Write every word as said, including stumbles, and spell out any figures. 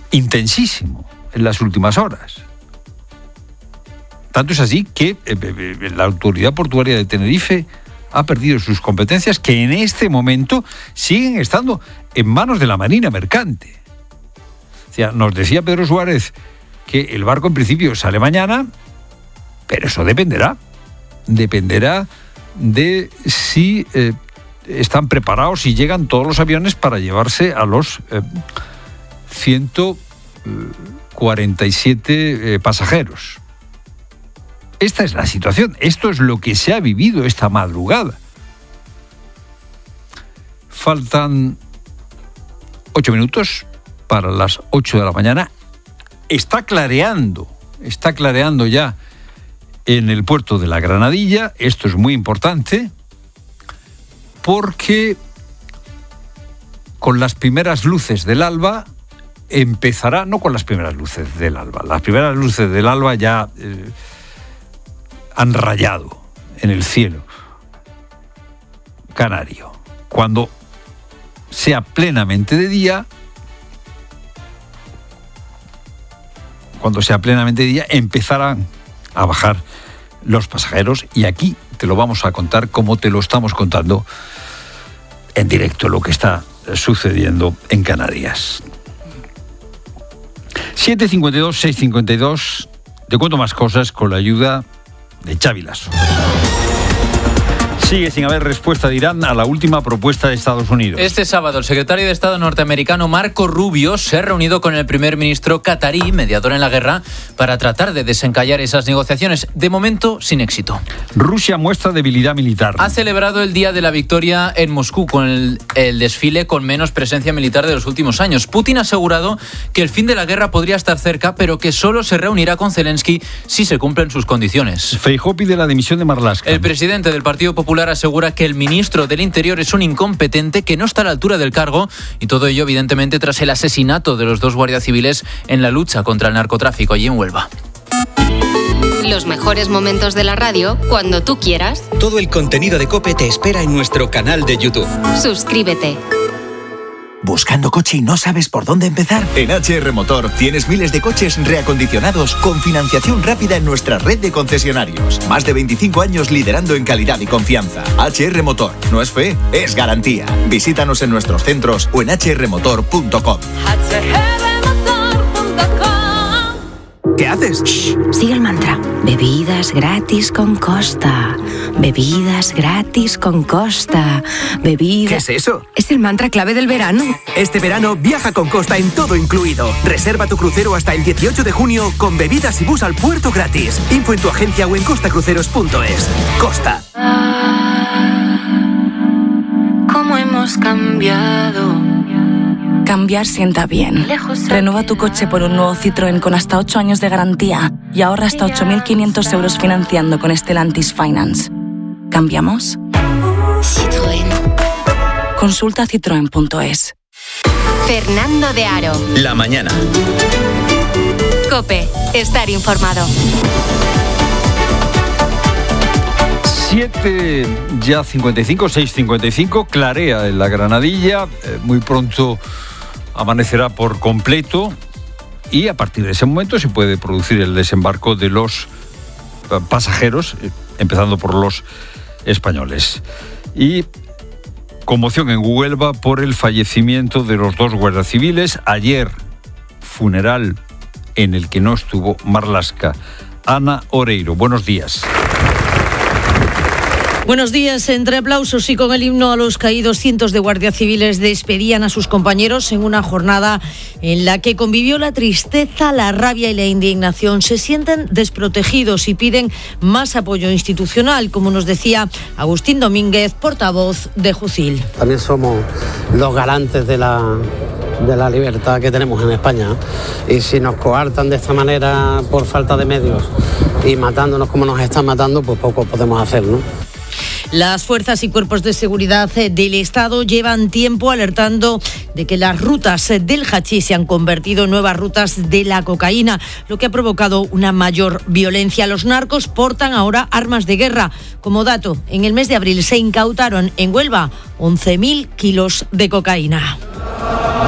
intensísimo en las últimas horas. Tanto es así que eh, la autoridad portuaria de Tenerife ha perdido sus competencias, que en este momento siguen estando en manos de la Marina Mercante. O sea, nos decía Pedro Suárez que el barco en principio sale mañana, pero eso dependerá. Dependerá de si eh, están preparados y llegan todos los aviones para llevarse a los eh, ciento cuarenta y siete eh, pasajeros. Esta es la situación. Esto es lo que se ha vivido esta madrugada. Faltan ocho minutos para las ocho de la mañana. Está clareando, está clareando ya en el puerto de la Granadilla. Esto es muy importante porque con las primeras luces del alba empezará, no con las primeras luces del alba, las primeras luces del alba ya eh, han rayado en el cielo canario. Cuando sea plenamente de día, cuando sea plenamente de día, empezarán a bajar los pasajeros, y aquí te lo vamos a contar como te lo estamos contando en directo, lo que está sucediendo en Canarias. siete cincuenta y dos, seis cincuenta y dos, te cuento más cosas con la ayuda de Xavi Lasso. Sigue sin haber respuesta de Irán a la última propuesta de Estados Unidos. Este sábado, el secretario de Estado norteamericano Marco Rubio se ha reunido con el primer ministro catarí, mediador en la guerra, para tratar de desencallar esas negociaciones. De momento, sin éxito. Rusia muestra debilidad militar. Ha celebrado el Día de la Victoria en Moscú con el, el desfile con menos presencia militar de los últimos años. Putin ha asegurado que el fin de la guerra podría estar cerca, pero que solo se reunirá con Zelensky si se cumplen sus condiciones. Feijóo pide la dimisión de Marlaska. El presidente del Partido Popular asegura que el ministro del Interior es un incompetente que no está a la altura del cargo, y todo ello evidentemente tras el asesinato de los dos guardias civiles en la lucha contra el narcotráfico allí en Huelva. Los mejores momentos de la radio cuando tú quieras. Todo el contenido de COPE te espera en nuestro canal de YouTube. Suscríbete. ¿Buscando coche y no sabes por dónde empezar? En H R Motor tienes miles de coches reacondicionados con financiación rápida en nuestra red de concesionarios. Más de veinticinco años liderando en calidad y confianza. H R Motor. No es fe, es garantía. Visítanos en nuestros centros o en h r motor punto com. ¿Qué haces? Shh, sigue el mantra. Bebidas gratis con Costa. Bebidas gratis con Costa. Bebidas... ¿Qué es eso? Es el mantra clave del verano. Este verano viaja con Costa en todo incluido. Reserva tu crucero hasta el dieciocho de junio con bebidas y bus al puerto gratis. Info en tu agencia o en costa cruceros punto es. Costa. ¿Cómo hemos cambiado? Cambiar sienta bien. Renueva tu coche por un nuevo Citroën con hasta ocho años de garantía y ahorra hasta ocho mil quinientos euros financiando con Stellantis Finance. ¿Cambiamos? Citroën. Consulta citroen punto es. Fernando de Aro. La mañana. COPE. Estar informado. siete ya cincuenta y cinco, seis cincuenta y cinco, clarea en la Granadilla, eh, muy pronto amanecerá por completo y a partir de ese momento se puede producir el desembarco de los eh, pasajeros, eh, empezando por los españoles. Y conmoción en Huelva por el fallecimiento de los dos guardias civiles. Ayer, funeral en el que no estuvo Marlaska. Ana Oreiro, buenos días. Buenos días. Entre aplausos y con el himno a los caídos, cientos de guardias civiles despedían a sus compañeros en una jornada en la que convivió la tristeza, la rabia y la indignación. Se sienten desprotegidos y piden más apoyo institucional, como nos decía Agustín Domínguez, portavoz de Jucil. También somos los garantes de la, de la libertad que tenemos en España. Y si nos coartan de esta manera por falta de medios y matándonos como nos están matando, pues poco podemos hacer, ¿no? Las fuerzas y cuerpos de seguridad del Estado llevan tiempo alertando de que las rutas del hachís se han convertido en nuevas rutas de la cocaína, lo que ha provocado una mayor violencia. Los narcos portan ahora armas de guerra. Como dato, en el mes de abril se incautaron en Huelva once mil kilos de cocaína.